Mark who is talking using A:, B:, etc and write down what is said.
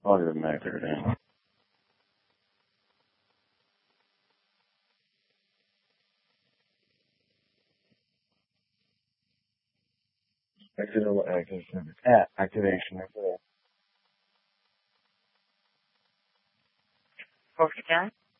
A: I'll get an actor down. Activation.
B: Focus again.